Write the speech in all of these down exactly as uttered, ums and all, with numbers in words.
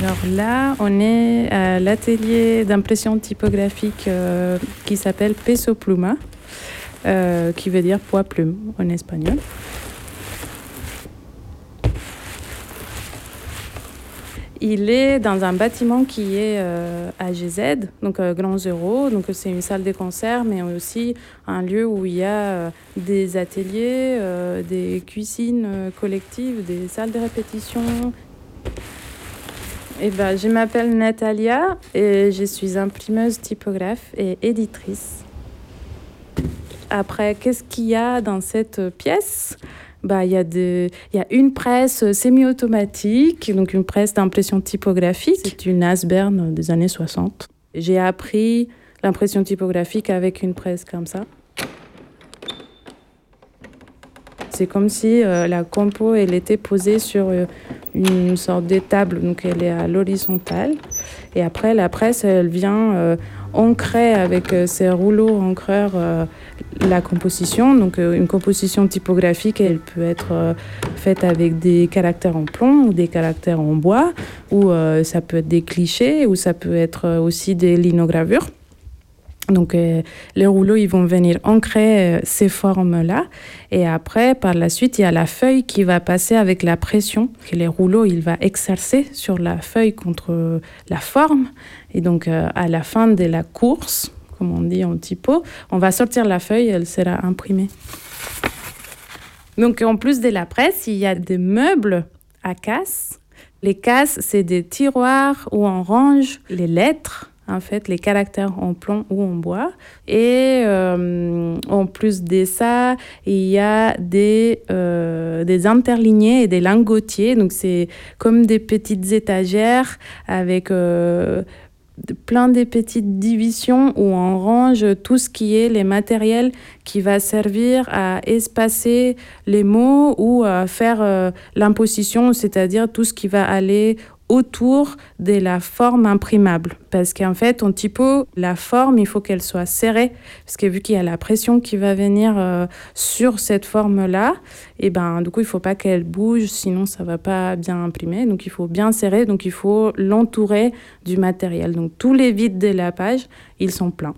Alors là, on est à l'atelier d'impression typographique euh, qui s'appelle Peso Pluma, euh, qui veut dire poids plume en espagnol. Il est dans un bâtiment qui est euh, à G Z, donc euh, Grand Zéro. Donc c'est une salle de concert, mais aussi un lieu où il y a euh, des ateliers, euh, des cuisines euh, collectives, des salles de répétition. Et ben, je m'appelle Natalia et je suis imprimeuse, typographe et éditrice. Après, qu'est-ce qu'il y a dans cette pièce ? Bah, il y a de, il y a une presse semi-automatique, donc une presse d'impression typographique. C'est une Asbern des années soixante. J'ai appris l'impression typographique avec une presse comme ça. C'est comme si euh, la compo elle était posée sur euh, une sorte de table, donc elle est à l'horizontale. Et après, la presse, elle vient euh, ancrer avec euh, ses rouleaux encreurs euh, la composition. Donc euh, une composition typographique, elle peut être euh, faite avec des caractères en plomb ou des caractères en bois, ou euh, ça peut être des clichés, ou ça peut être aussi des linogravures. Donc, euh, les rouleaux, ils vont venir ancrer euh, ces formes-là. Et après, par la suite, il y a la feuille qui va passer avec la pression que les rouleaux, il va exercer sur la feuille contre euh, la forme. Et donc, euh, à la fin de la course, comme on dit en typo, on va sortir la feuille et elle sera imprimée. Donc, en plus de la presse, il y a des meubles à casse. Les casses, c'est des tiroirs où on range les lettres. En fait, les caractères en plomb ou en bois. Et euh, en plus de ça, il y a des, euh, des interlignés et des lingotiers. Donc, c'est comme des petites étagères avec euh, plein de petites divisions où on range tout ce qui est les matériels qui va servir à espacer les mots ou à faire euh, l'imposition, c'est-à-dire tout ce qui va aller autour de la forme imprimable. Parce qu'en fait, en typo, la forme, il faut qu'elle soit serrée. Parce que vu qu'il y a la pression qui va venir euh, sur cette forme-là, et ben, du coup, il ne faut pas qu'elle bouge, sinon ça ne va pas bien imprimer. Donc, il faut bien serrer, donc il faut l'entourer du matériel. Donc, tous les vides de la page, ils sont pleins.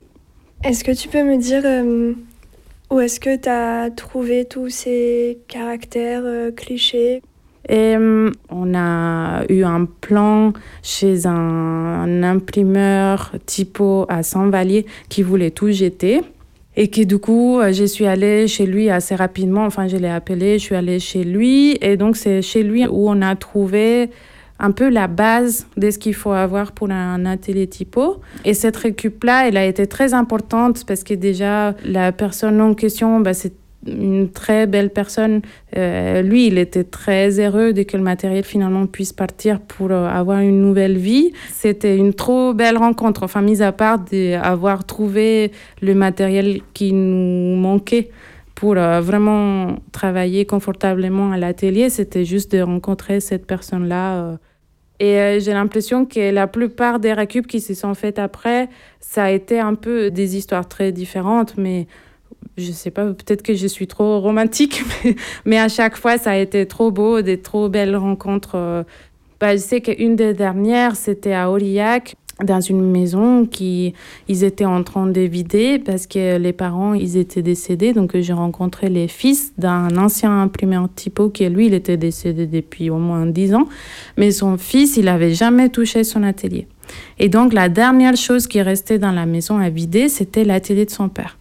Est-ce que tu peux me dire euh, où est-ce que tu as trouvé tous ces caractères euh, clichés ? Et on a eu un plan chez un, un imprimeur typo à Saint-Vallier qui voulait tout jeter. Et que du coup, je suis allée chez lui assez rapidement. Enfin, je l'ai appelé, je suis allée chez lui. Et donc, c'est chez lui où on a trouvé un peu la base de ce qu'il faut avoir pour un atelier typo. Et cette récup-là, elle a été très importante parce que déjà, la personne en question, bah, c'est une très belle personne. Euh, lui, il était très heureux de que le matériel finalement puisse partir pour euh, avoir une nouvelle vie. C'était une trop belle rencontre, enfin, mis à part d'avoir trouvé le matériel qui nous manquait pour euh, vraiment travailler confortablement à l'atelier. C'était juste de rencontrer cette personne-là. Euh. Et euh, j'ai l'impression que la plupart des récup qui se sont faites après, ça a été un peu des histoires très différentes, mais je sais pas, peut-être que je suis trop romantique, mais, mais à chaque fois, ça a été trop beau, des trop belles rencontres. Bah, je sais qu'une des dernières, c'était à Aurillac, dans une maison qu'ils étaient en train de vider parce que les parents, ils étaient décédés. Donc, j'ai rencontré les fils d'un ancien imprimeur typo qui, lui, il était décédé depuis au moins dix ans. Mais son fils, il n'avait jamais touché son atelier. Et donc, la dernière chose qui restait dans la maison à vider, c'était l'atelier de son père.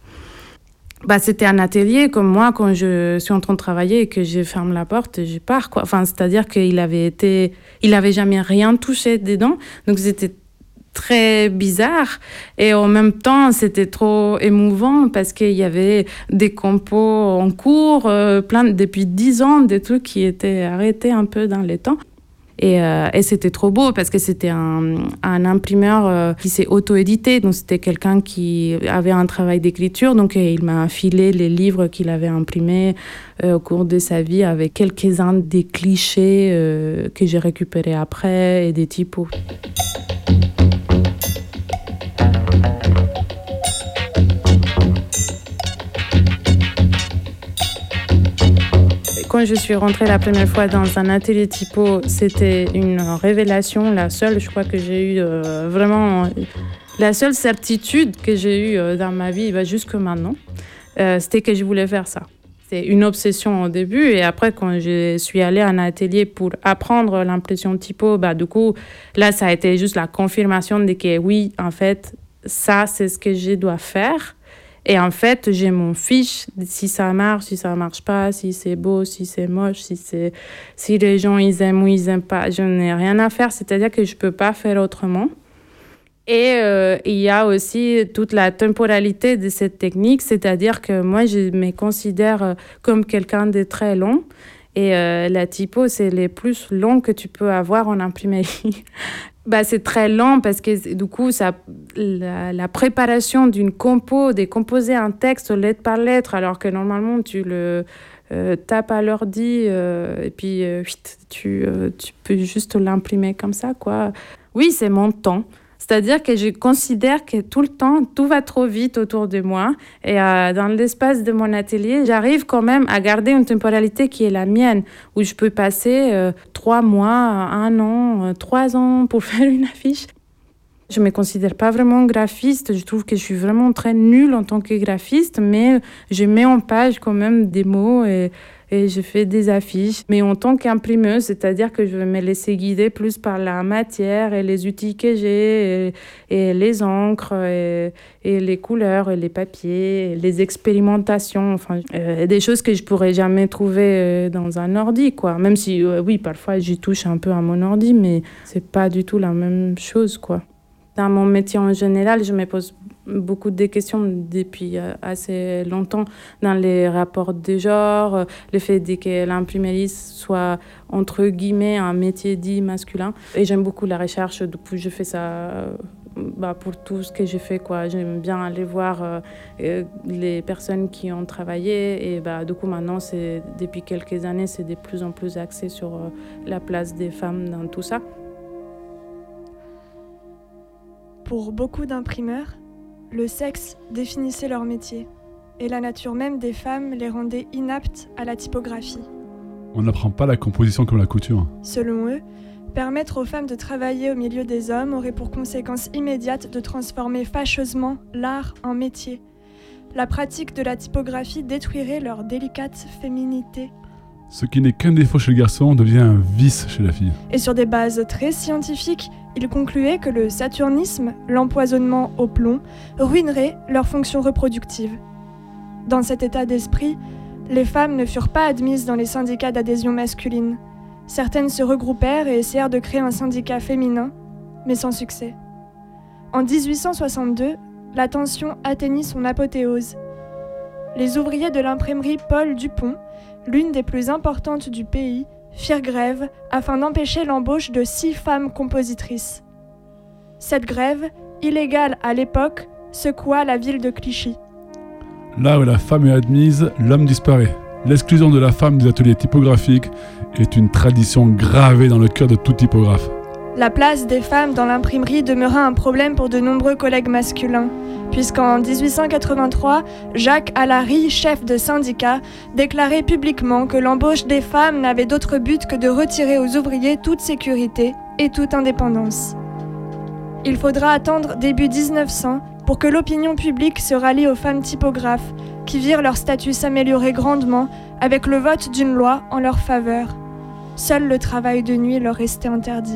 Bah, c'était un atelier comme moi quand je suis en train de travailler et que je ferme la porte, je pars, quoi. Enfin, c'est-à-dire qu'il avait été, il avait jamais rien touché dedans, donc c'était très bizarre et en même temps c'était trop émouvant parce qu'il y avait des compos en cours, euh, plein depuis dix ans, des trucs qui étaient arrêtés un peu dans les temps. Et, euh, et c'était trop beau parce que c'était un, un imprimeur euh, qui s'est auto-édité. Donc, c'était quelqu'un qui avait un travail d'écriture. Donc, il m'a filé les livres qu'il avait imprimés euh, au cours de sa vie avec quelques-uns des clichés euh, que j'ai récupérés après et des typos. Quand quand je suis rentrée la première fois dans un atelier typo, c'était une révélation, la seule, je crois que j'ai eu euh, vraiment, la seule certitude que j'ai eue euh, dans ma vie, bah, jusque maintenant, euh, c'était que je voulais faire ça. C'était une obsession au début, et après, quand je suis allée à un atelier pour apprendre l'impression typo, bah, du coup, là, ça a été juste la confirmation de que oui, en fait, ça, c'est ce que je dois faire. Et en fait, j'ai mon fiche, si ça marche, si ça marche pas, si c'est beau, si c'est moche, si, c'est... si les gens ils aiment ou ils aiment pas, je n'ai rien à faire, c'est-à-dire que je peux pas faire autrement. Et euh, il y a aussi toute la temporalité de cette technique, c'est-à-dire que moi, je me considère comme quelqu'un de très long. Et euh, la typo, c'est les plus longs que tu peux avoir en imprimerie. Bah, c'est très lent parce que du coup, ça, la, la préparation d'une compo, de composer un texte lettre par lettre, alors que normalement, tu le euh, tapes à l'ordi euh, et puis euh, tu, euh, tu peux juste l'imprimer comme ça, quoi. Oui, c'est mon temps. C'est-à-dire que je considère que tout le temps, tout va trop vite autour de moi. Et euh, dans l'espace de mon atelier, j'arrive quand même à garder une temporalité qui est la mienne, où je peux passer euh, trois mois, un an, euh, trois ans pour faire une affiche. Je ne me considère pas vraiment graphiste. Je trouve que je suis vraiment très nulle en tant que graphiste, mais je mets en page quand même des mots et, et je fais des affiches. Mais en tant qu'imprimeuse, c'est-à-dire que je vais me laisser guider plus par la matière et les outils que j'ai, et, et les encres, et, et les couleurs, et les papiers, et les expérimentations. Enfin, euh, des choses que je ne pourrais jamais trouver dans un ordi, quoi. Même si, euh, oui, parfois, j'y touche un peu à mon ordi, mais ce n'est pas du tout la même chose, quoi. Dans mon métier en général, je me pose beaucoup de questions depuis assez longtemps dans les rapports de genre, le fait que l'imprimerie soit entre guillemets un métier dit masculin. Et j'aime beaucoup la recherche, du coup je fais ça bah, pour tout ce que j'ai fait, quoi. J'aime bien aller voir euh, les personnes qui ont travaillé et bah, du coup maintenant, c'est, depuis quelques années, c'est de plus en plus axé sur euh, la place des femmes dans tout ça. Pour beaucoup d'imprimeurs, le sexe définissait leur métier et la nature même des femmes les rendait inaptes à la typographie. On n'apprend pas la composition comme la couture. Selon eux, permettre aux femmes de travailler au milieu des hommes aurait pour conséquence immédiate de transformer fâcheusement l'art en métier. La pratique de la typographie détruirait leur délicate féminité. Ce qui n'est qu'un défaut chez le garçon devient un vice chez la fille. Et sur des bases très scientifiques, il concluait que le saturnisme, l'empoisonnement au plomb, ruinerait leur fonction reproductive. Dans cet état d'esprit, les femmes ne furent pas admises dans les syndicats d'adhésion masculine. Certaines se regroupèrent et essayèrent de créer un syndicat féminin, mais sans succès. En dix-huit cent soixante-deux, la tension atteignit son apothéose. Les ouvriers de l'imprimerie Paul Dupont, l'une des plus importantes du pays, firent grève afin d'empêcher l'embauche de six femmes compositrices. Cette grève, illégale à l'époque, secoua la ville de Clichy. Là où la femme est admise, l'homme disparaît. L'exclusion de la femme des ateliers typographiques est une tradition gravée dans le cœur de tout typographe. La place des femmes dans l'imprimerie demeura un problème pour de nombreux collègues masculins, puisqu'en dix-huit cent quatre-vingt-trois, Jacques Allary, chef de syndicat, déclarait publiquement que l'embauche des femmes n'avait d'autre but que de retirer aux ouvriers toute sécurité et toute indépendance. Il faudra attendre début dix-neuf cents pour que l'opinion publique se rallie aux femmes typographes, qui virent leur statut s'améliorer grandement avec le vote d'une loi en leur faveur. Seul le travail de nuit leur restait interdit.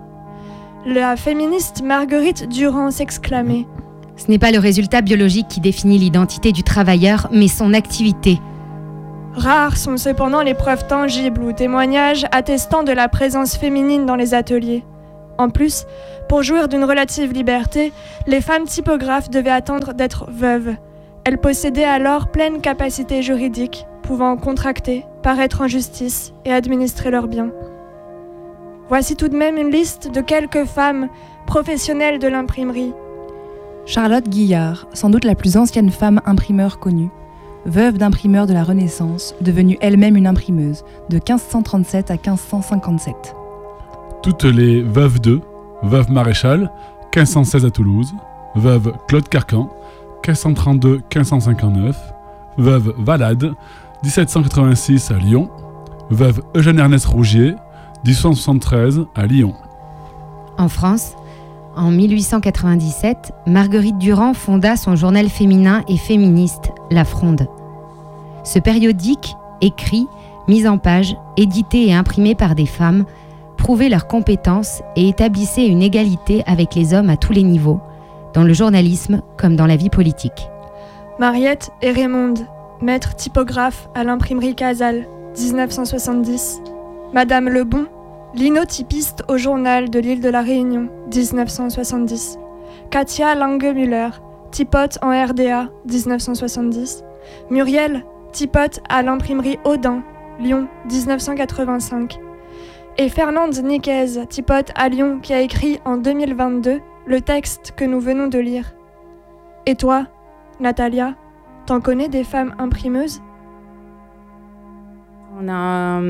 La féministe Marguerite Durand s'exclamait : Ce n'est pas le résultat biologique qui définit l'identité du travailleur, mais son activité. Rares sont cependant les preuves tangibles ou témoignages attestant de la présence féminine dans les ateliers. En plus, pour jouir d'une relative liberté, les femmes typographes devaient attendre d'être veuves. Elles possédaient alors pleine capacité juridique, pouvant contracter, paraître en justice et administrer leurs biens. Voici tout de même une liste de quelques femmes professionnelles de l'imprimerie. Charlotte Guillard, sans doute la plus ancienne femme imprimeur connue, veuve d'imprimeur de la Renaissance, devenue elle-même une imprimeuse, de quinze cent trente-sept à quinze cent cinquante-sept. Toutes les veuves de, veuve Maréchal, quinze cent seize à Toulouse, veuve Claude Carcan, quinze cent trente-deux à quinze cent cinquante-neuf, veuve Valade, dix-sept cent quatre-vingt-six à Lyon, veuve Eugène-Ernest Rougier, dix-huit cent soixante-treize, à Lyon. En France, en mille huit cent quatre-vingt-dix-sept, Marguerite Durand fonda son journal féminin et féministe, La Fronde. Ce périodique, écrit, mis en page, édité et imprimé par des femmes, prouvait leurs compétences et établissait une égalité avec les hommes à tous les niveaux, dans le journalisme comme dans la vie politique. Mariette et Raymonde, maître typographe à l'imprimerie Casal, dix-neuf cent soixante-dix. Madame Lebon, linotypiste au journal de l'île de la Réunion, dix-neuf cent soixante-dix. Katia Langemüller, typote en R D A, dix-neuf cent soixante-dix. Muriel, typote à l'imprimerie Audin, Lyon, dix-neuf cent quatre-vingt-cinq. Et Fernande Niquez, typote à Lyon, qui a écrit en deux mille vingt-deux le texte que nous venons de lire. Et toi, Natalia, t'en connais des femmes imprimeuses ? On a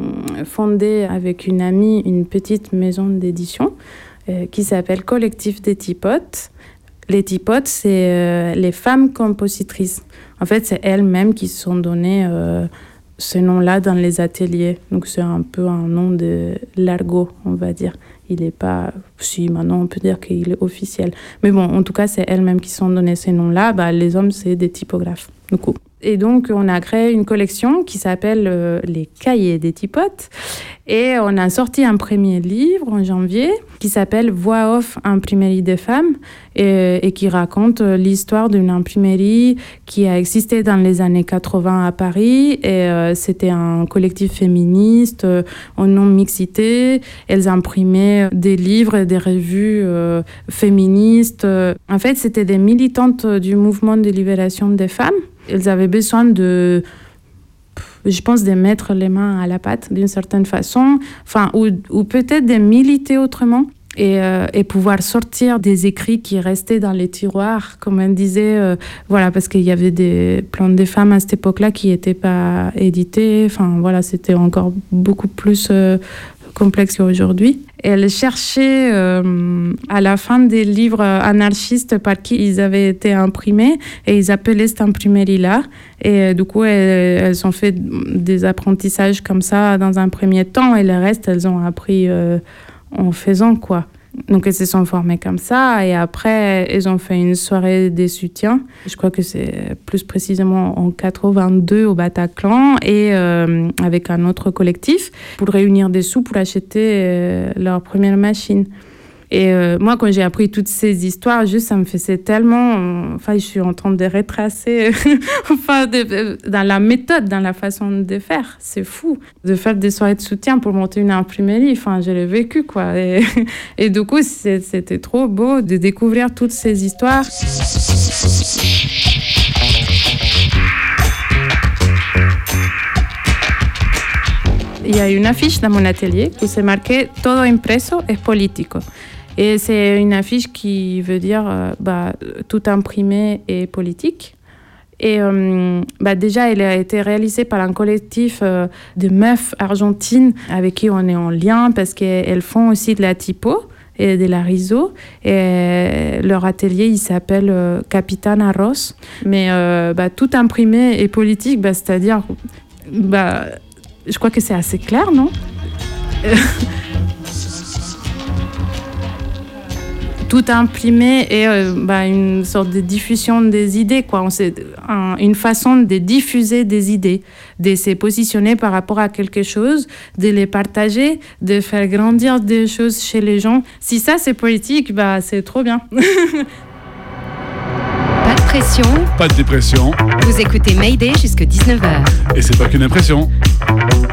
fondé avec une amie une petite maison d'édition euh, qui s'appelle Collectif des Typotes. Les typotes, c'est euh, les femmes compositrices. En fait, c'est elles-mêmes qui se sont données euh, ce nom-là dans les ateliers. Donc, c'est un peu un nom de l'argot, on va dire. Il n'est pas... Si, maintenant, on peut dire qu'il est officiel. Mais bon, en tout cas, c'est elles-mêmes qui se sont données ces noms-là. Bah, les hommes, c'est des typographes, du coup. Et donc, on a créé une collection qui s'appelle euh, Les Cahiers des Typotes. Et on a sorti un premier livre en janvier qui s'appelle Voix off, imprimerie des femmes et, et qui raconte l'histoire d'une imprimerie qui a existé dans les années quatre-vingts à Paris. Et euh, c'était un collectif féministe euh, en non-mixité. Elles imprimaient des livres et des revues euh, féministes. En fait, c'était des militantes du mouvement de libération des femmes. Elles avaient besoin de, je pense, de mettre les mains à la pâte d'une certaine façon, enfin, ou, ou peut-être de militer autrement et, euh, et pouvoir sortir des écrits qui restaient dans les tiroirs, comme on disait, euh, voilà, parce qu'il y avait des plans des femmes à cette époque-là qui n'étaient pas édités, enfin, voilà, c'était encore beaucoup plus euh, complexe qu'aujourd'hui. Elle cherchait euh, à la fin des livres anarchistes par qui ils avaient été imprimés et ils appelaient cette imprimerie-là. Et euh, du coup, elles, elles ont fait des apprentissages comme ça dans un premier temps et le reste, elles ont appris euh, en faisant, quoi. Donc, elles se sont formées comme ça et après, elles ont fait une soirée des soutiens. Je crois que c'est plus précisément en quatre-vingt-deux au Bataclan et euh, avec un autre collectif pour réunir des sous pour acheter euh, leur première machine. Et euh, moi, quand j'ai appris toutes ces histoires, juste, ça me faisait tellement... Euh, enfin, je suis en train de retracer enfin, de, de, dans la méthode, dans la façon de faire. C'est fou. De faire des soirées de soutien pour monter une imprimerie, enfin, je l'ai vécu, quoi. Et, et du coup, c'est, c'était trop beau de découvrir toutes ces histoires. Il y a une affiche dans mon atelier où c'est marqué « Todo impreso es político ». Et c'est une affiche qui veut dire euh, bah, tout imprimé est politique. Et euh, bah, déjà, elle a été réalisée par un collectif euh, de meufs argentines avec qui on est en lien parce qu'elles font aussi de la typo et de la riso. Et leur atelier, il s'appelle euh, Capitana Ross. Mais euh, bah, tout imprimé est politique, bah, c'est-à-dire... Bah, je crois que c'est assez clair, non ? Tout imprimé est euh, bah, une sorte de diffusion des idées, quoi. On sait, un, une façon de diffuser des idées, de se positionner par rapport à quelque chose, de les partager, de faire grandir des choses chez les gens. Si ça, c'est politique, bah, c'est trop bien. Pas de pression. Pas de dépression. Vous écoutez Mayday jusqu'à dix-neuf heures. Et c'est pas qu'une impression.